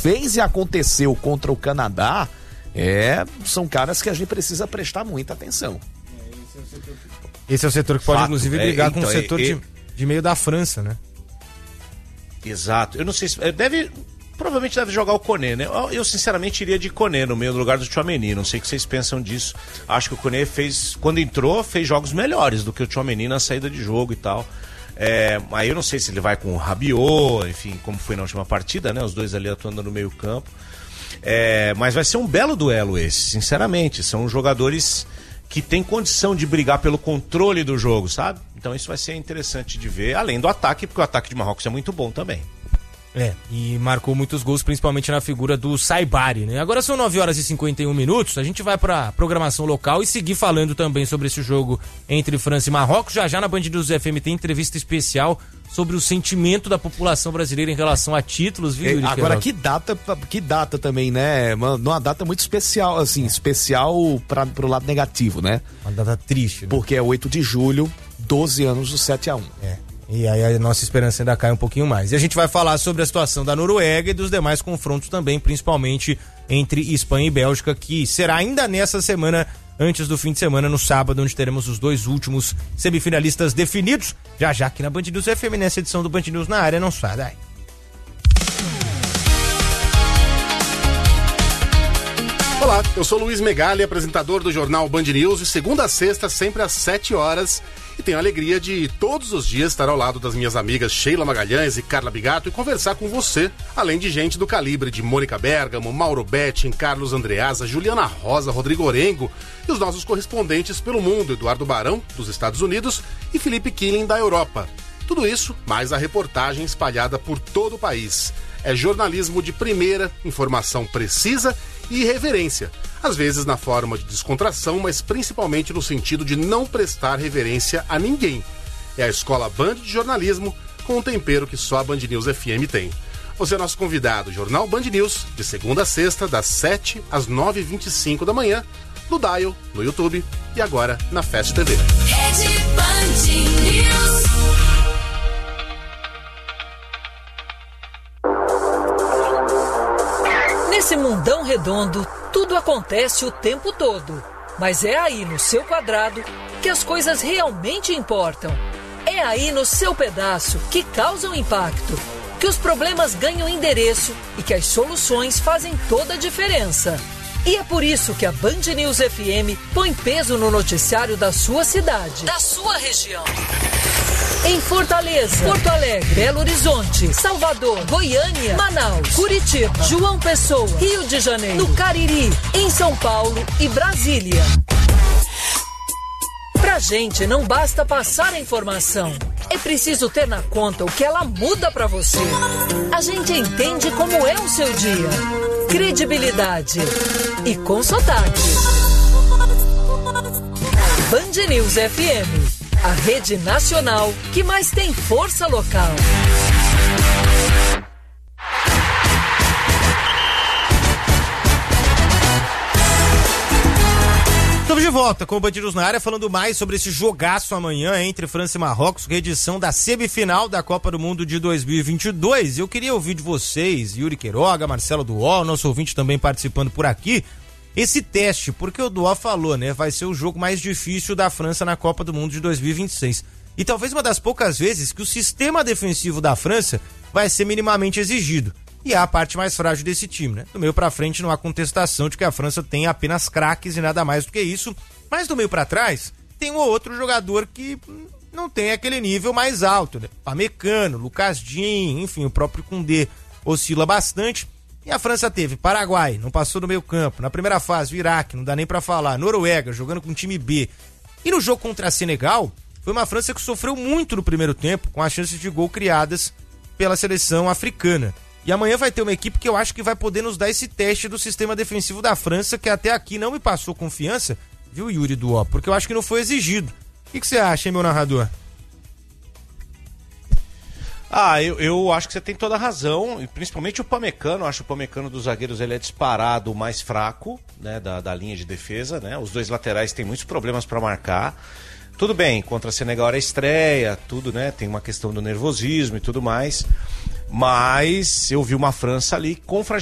fez e aconteceu contra o Canadá, são caras que a gente precisa prestar muita atenção. Esse é o setor que pode, inclusive, brigar com o setor de meio da França, né? Exato. Eu não sei se... Provavelmente deve jogar o Koné, né? Eu sinceramente iria de Koné no meio do lugar do Tchouaméni. Não sei o que vocês pensam disso. Acho que o Koné quando entrou, fez jogos melhores do que o Tchouaméni na saída de jogo e tal. Aí eu não sei se ele vai com o Rabiot, enfim, como foi na última partida, né? Os dois ali atuando no meio campo. Mas vai ser um belo duelo esse, sinceramente. São jogadores que têm condição de brigar pelo controle do jogo, sabe? Então isso vai ser interessante de ver, além do ataque, porque o ataque de Marrocos é muito bom também. E marcou muitos gols, principalmente na figura do Saibari, né? Agora são 9h51, a gente vai pra programação local e seguir falando também sobre esse jogo entre França e Marrocos. Já na Band News FM tem entrevista especial sobre o sentimento da população brasileira em relação a títulos, viu, Yuri? Agora, que data também, né? Uma data muito especial, assim, especial pro lado negativo, né? Uma data triste, né? Porque é 8 de julho, 12 anos do 7-1. E aí a nossa esperança ainda cai um pouquinho mais. E a gente vai falar sobre a situação da Noruega e dos demais confrontos também, principalmente entre Espanha e Bélgica, que será ainda nessa semana, antes do fim de semana, no sábado, onde teremos os dois últimos semifinalistas definidos. Já aqui na Band News FM, nessa edição do Band News na área, não sai daí. Olá, eu sou Luiz Megali, apresentador do jornal Band News, de segunda a sexta, sempre às 7 horas. E tenho a alegria de todos os dias estar ao lado das minhas amigas Sheila Magalhães e Carla Bigato e conversar com você, além de gente do calibre de Mônica Bergamo, Mauro Betting, Carlos Andreasa, Juliana Rosa, Rodrigo Orengo e os nossos correspondentes pelo mundo, Eduardo Barão, dos Estados Unidos, e Felipe Killing, da Europa. Tudo isso, mais a reportagem espalhada por todo o país. É jornalismo de primeira, informação precisa e irreverência. Às vezes na forma de descontração, mas principalmente no sentido de não prestar reverência a ninguém. É a Escola Band de Jornalismo, com um tempero que só a Band News FM tem. Você é nosso convidado, Jornal Band News, de segunda a sexta, das 7 às 9h25 da manhã, no Dial, no YouTube e agora na Fast TV. Rede Band News. Nesse mundão redondo, tudo acontece o tempo todo. Mas é aí no seu quadrado que as coisas realmente importam. É aí no seu pedaço que causam impacto, que os problemas ganham endereço e que as soluções fazem toda a diferença. E é por isso que a Band News FM põe peso no noticiário da sua cidade, da sua região. Em Fortaleza, Porto Alegre, Belo Horizonte, Salvador, Goiânia, Manaus, Curitiba, João Pessoa, Rio de Janeiro, no Cariri, em São Paulo e Brasília. Pra gente não basta passar a informação, é preciso ter na conta o que ela muda pra você. A gente entende como é o seu dia. Credibilidade e com sotaque. Band News FM. A rede nacional que mais tem força local. Estamos de volta com o Band News na área, falando mais sobre esse jogaço amanhã entre França e Marrocos, reedição da semifinal da Copa do Mundo de 2022. Eu queria ouvir de vocês, Yuri Queiroga, Marcelo Duó, nosso ouvinte também participando por aqui, esse teste, porque o Duó falou, né, vai ser o jogo mais difícil da França na Copa do Mundo de 2026. E talvez uma das poucas vezes que o sistema defensivo da França vai ser minimamente exigido. E é a parte mais frágil desse time, né? Do meio pra frente não há contestação de que a França tem apenas craques e nada mais do que isso. Mas do meio pra trás, tem um ou outro jogador que não tem aquele nível mais alto, né? Pamecano, Lucas Digne, enfim, o próprio Koundé oscila bastante. E a França teve Paraguai, não passou no meio campo. Na primeira fase, o Iraque, não dá nem pra falar. Noruega, jogando com o time B. E no jogo contra a Senegal, foi uma França que sofreu muito no primeiro tempo, com as chances de gol criadas pela seleção africana. E amanhã vai ter uma equipe que eu acho que vai poder nos dar esse teste do sistema defensivo da França, que até aqui não me passou confiança, viu, Yuri Duó? Porque eu acho que não foi exigido. O que você acha, hein, meu narrador? Eu acho que você tem toda a razão, e principalmente o Pamecano. Acho que o Pamecano dos zagueiros ele é disparado o mais fraco, né, da linha de defesa, né? Os dois laterais têm muitos problemas para marcar. Tudo bem, contra a Senegal era estreia, tudo, né? Tem uma questão do nervosismo e tudo mais. Mas eu vi uma França ali com fragilidade.